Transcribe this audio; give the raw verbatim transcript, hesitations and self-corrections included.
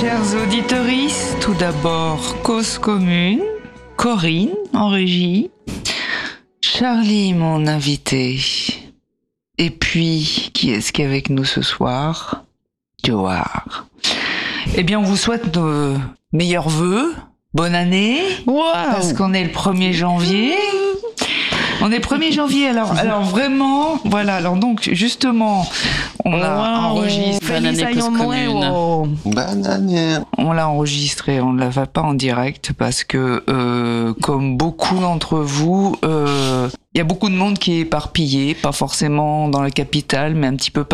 Chers auditeurs, tout d'abord, Cause Commune, Corinne en régie, Charlie mon invité, et puis, qui est-ce qui est avec nous ce soir? Johar. Eh bien, on vous souhaite de meilleurs vœux, bonne année, wow. Parce qu'on est le premier janvier. On est premier janvier, alors, alors vraiment, voilà, alors donc, justement, on l'a wow. enregistré. Bonne année, Cause Commune. Bonne année. On l'a enregistré, on ne la fait pas en direct parce que, euh, comme beaucoup d'entre vous, il euh, y a beaucoup de monde qui est éparpillé, pas forcément dans la capitale, mais un petit peu